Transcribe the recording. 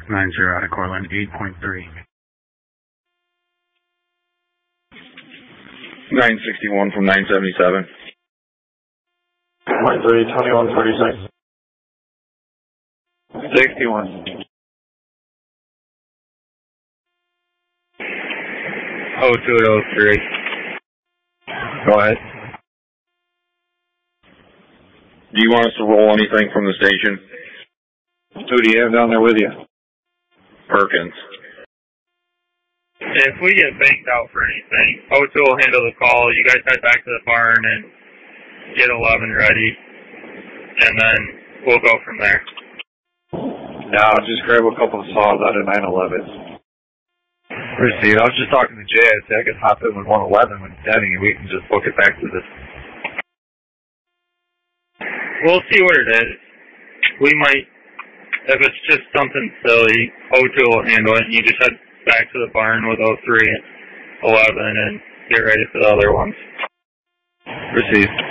90 out of Cortland, 8.3. 961 from 977. 3, 2136. 61. Oh, 203. Go ahead. Do you want us to roll anything from the station? Who do you have down there with you? Perkins. If we get banked out for anything, O2 will handle the call. You guys head back to the barn and get 11 ready, and then we'll go from there. No, just grab a couple of saws out of 911. Received. I was just talking to Jay. I said I could hop in with 111 when it's Denny, and we can just book it back to this. We'll see what it is. We might, if it's just something silly, O2 will handle it, and you just head back to the barn with 03 and 11 and get ready for the other ones. Received.